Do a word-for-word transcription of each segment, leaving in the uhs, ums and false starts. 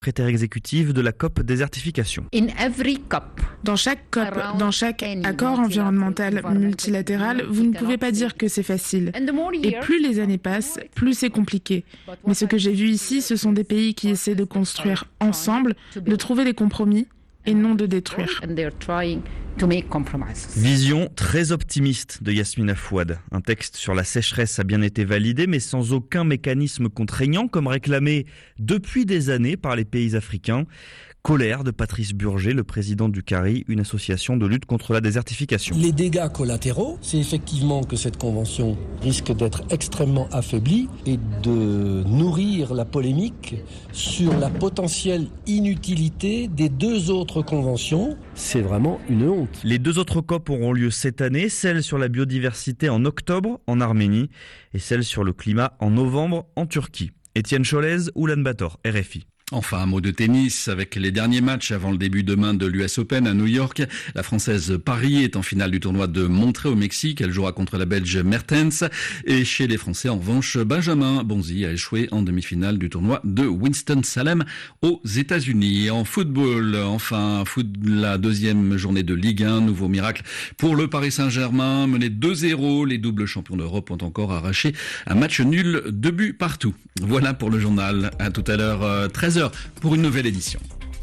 secrétaire exécutive de la C O P Désertification. In every C O P, Dans chaque C O P, dans chaque accord environnemental multilatéral, vous ne pouvez pas dire que c'est facile. Et plus les années passent, plus c'est compliqué. Mais ce que j'ai vu ici, ce sont des pays qui essaient de construire ensemble, de trouver des compromis et non de détruire. Vision très optimiste de Yasmina Fouad. Un texte sur la sécheresse a bien été validé, mais sans aucun mécanisme contraignant, comme réclamé depuis des années par les pays africains. Colère de Patrice Burger, le président du CARI, une association de lutte contre la désertification. Les dégâts collatéraux, c'est effectivement que cette convention risque d'être extrêmement affaiblie et de nourrir la polémique sur la potentielle inutilité des deux autres conventions. C'est vraiment une honte. Les deux autres C O P auront lieu cette année, celle sur la biodiversité en octobre en Arménie et celle sur le climat en novembre en Turquie. Étienne Cholez, Oulan-Bator, R F I. Enfin, un mot de tennis avec les derniers matchs avant le début demain de l'U S Open à New York. La Française Paris est en finale du tournoi de Monterrey au Mexique. Elle jouera contre la Belge Mertens. Et chez les Français, en revanche, Benjamin Bonzi a échoué en demi-finale du tournoi de Winston-Salem aux États-Unis. En football, enfin, foot, la deuxième journée de Ligue un. Nouveau miracle pour le Paris Saint-Germain. Mené deux zéro, les doubles champions d'Europe ont encore arraché un match nul, deux buts partout. Voilà pour le journal. À tout à l'heure, treize heures. Pour une nouvelle édition.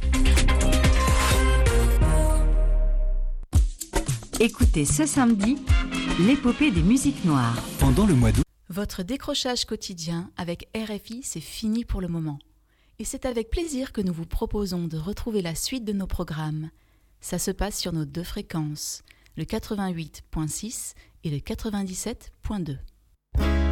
Écoutez ce samedi l'épopée des musiques noires. Pendant le mois d'août. Votre décrochage quotidien avec R F I, c'est fini pour le moment. Et c'est avec plaisir que nous vous proposons de retrouver la suite de nos programmes. Ça se passe sur nos deux fréquences, le quatre-vingt-huit virgule six et le quatre-vingt-dix-sept virgule deux.